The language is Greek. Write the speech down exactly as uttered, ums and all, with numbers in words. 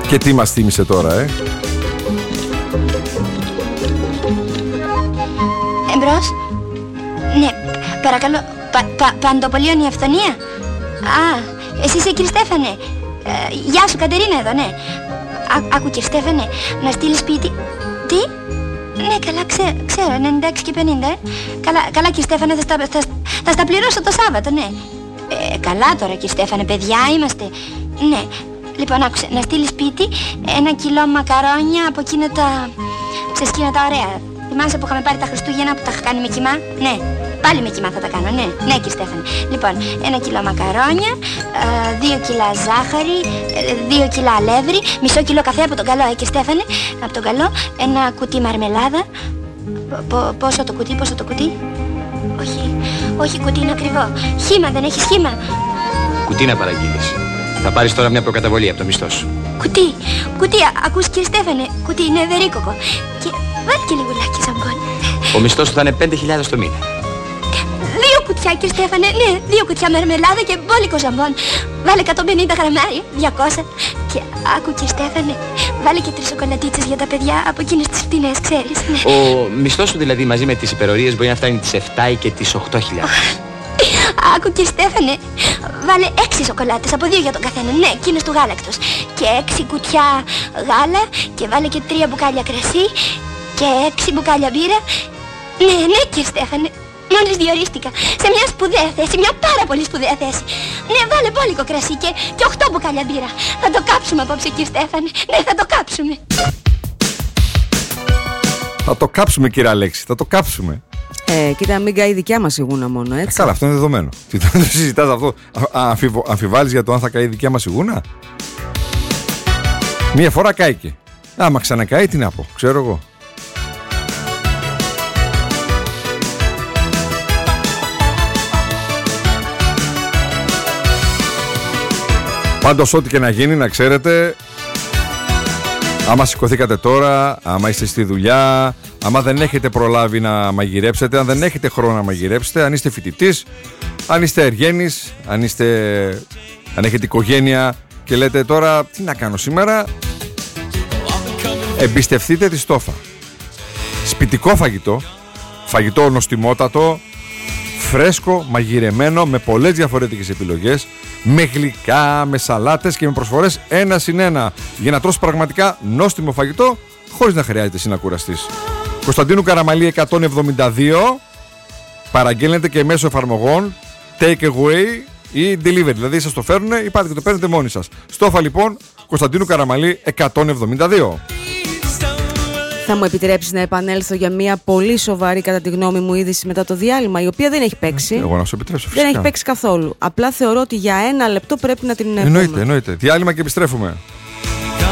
Και τι μας θύμισε τώρα, ε? Εμπρός. Ναι, παρακαλώ. Πα, πα, Παντοπολίων η αυθονία. Α, εσύ είσαι κύριε Στέφανε. Ε, γεια σου Κατερίνα εδώ, ναι. Α, άκου κύριε Στέφανε, να στείλεις σπίτι. Τι? Ναι, καλά, ξέ, ξέρω, ενενήντα έξι και πενήντα, ε. Καλά, καλά κύριε Στέφανε, θα στα, θα, θα στα πληρώσω το Σάββατο, ναι. Ε, καλά τώρα κύριε Στέφανε, παιδιά είμαστε. Ναι, λοιπόν άκουσε, να στείλεις σπίτι ένα κιλό μακαρόνια από εκείνα τα ψεσκίνα τα ωραία. Θυμάσαι που είχαμε πάρει τα Χριστούγεννα που τα είχα κάνει με κιμά? Ναι, πάλι με κιμά θα τα κάνω, ναι, ναι κύριε Στέφανε. Λοιπόν, ένα κιλό μακαρόνια, ε, δύο κιλά ζάχαρη, ε, δύο κιλά αλεύρι, μισό κιλό καφέ από τον καλό, ε κύριε Στέφανε, από τον καλό, ένα κουτί μαρμελάδα. Πο, πόσο το κουτί, πόσο το κουτί? Όχι, όχι κουτί είναι ακριβό. Χύμα, δεν έχεις χύμα? Κουτί να παραγγείλεις. Θα πάρεις τώρα μια προκαταβολή από το μισθό σου. Κουτί, κουτί, ακούς κύριε Στέφανε, κουτί είναι ευερίκοκο. Και βάλει και λιγουλάκι ζαμπόν. Ο μισθός σου θα είναι πέντε χιλιάδες το μήνα. Δύο κουτιά κύριε Στέφανε, ναι, δύο κουτιά μερμελάδα και μπόλικο ζαμπόν. Βάλε εκατόν πενήντα γραμμάρια, διακόσια. Και άκου κύριε Στέφανε, βάλε και τρεις σοκολατίτσες για τα παιδιά από εκείνες τις φτηνές, ξέρεις. Ναι. Ο μισθός σου δηλαδή μαζί με τις υπερορίες μπορεί να φτάνει τις επτά ή και τις οκτώ χιλιάδες. Άκου κύριε Στέφανε, βάλε έξι σοκολάτες από δύο για τον καθένα, ναι, εκείνες του γάλακτος. Και έξι κουτιά γάλα και βάλε και τρία μπουκάλια κρασί και έξι μπουκάλια μπύρα. Ναι, ναι κύριε Στέφανε, μόλις διορίστηκα σε μια σπουδαία θέση, μια πάρα πολύ σπουδαία θέση. Ναι, βάλε μπόλικο κρασί και, και οχτώ μπουκάλια μπύρα. Θα το κάψουμε απόψε κύριε Στέφανε, ναι θα το κάψουμε. Θα το κάψουμε κύριε Αλέξη, θα το κάψουμε. Ε, κοίτα, μην καεί η δικιά μας η γούνα μόνο, έτσι. Ε, καλά, αυτό είναι δεδομένο. Τι το συζητάς αυτό? Αμφιβο, αμφιβάλλεις για το αν θα καεί η δικιά μας η γούνα? Μία φορά κάηκε. Άμα ξανακαεί, τι να πω, ξέρω εγώ. Πάντως, ό,τι και να γίνει, να ξέρετε, άμα σηκωθήκατε τώρα, άμα είστε στη δουλειά, άμα δεν έχετε προλάβει να μαγειρέψετε, αν δεν έχετε χρόνο να μαγειρέψετε, αν είστε φοιτητής, αν είστε εργένης, αν, είστε, αν έχετε οικογένεια και λέτε τώρα τι να κάνω σήμερα, εμπιστευτείτε τη στόφα. Σπιτικό φαγητό, φαγητό νοστιμότατο, φρέσκο, μαγειρεμένο, με πολλές διαφορετικές επιλογές, με γλυκά, με σαλάτες και με προσφορές ένα συν ένα, για να τρως πραγματικά νόστιμο φαγητό χωρίς να χρειάζεται εσύ να κουραστείς. Κωνσταντίνου Καραμαλή εκατόν εβδομήντα δύο, παραγγέλνετε και μέσω εφαρμογών take away ή delivery, δηλαδή σας το φέρνουν ή πάτε και το παίρνετε μόνοι σας. Στόφα λοιπόν, Κωνσταντίνου Καραμαλή εκατόν εβδομήντα δύο. Θα μου επιτρέψεις να επανέλθω για μια πολύ σοβαρή, κατά τη γνώμη μου, είδηση μετά το διάλειμμα, η οποία δεν έχει παίξει. Εγώ να σου επιτρέψω, φυσικά. Δεν έχει παίξει καθόλου. Απλά θεωρώ ότι για ένα λεπτό πρέπει να την πούμε. Εννοείται, εννοείται. Διάλειμμα και επιστρέφουμε.